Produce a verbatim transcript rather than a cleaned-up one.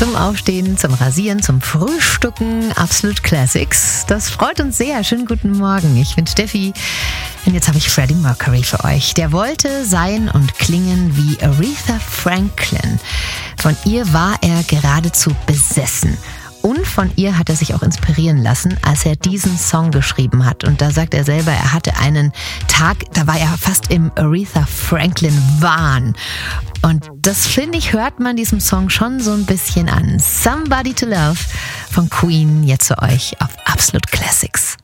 Zum Aufstehen, zum Rasieren, zum Frühstücken, Absolute Classics. Das freut uns sehr. Schönen guten Morgen. Ich bin Steffi und jetzt habe ich Freddie Mercury für euch. Der wollte sein und klingen wie Aretha Franklin. Von ihr war er geradezu besessen. Und von ihr hat er sich auch inspirieren lassen, als er diesen Song geschrieben hat. Und da sagt er selber, er hatte einen Tag, da war er fast im Aretha Franklin-Wahn. Und das, finde ich, hört man diesem Song schon so ein bisschen an. Somebody to Love von Queen, jetzt für euch auf Absolute Classics.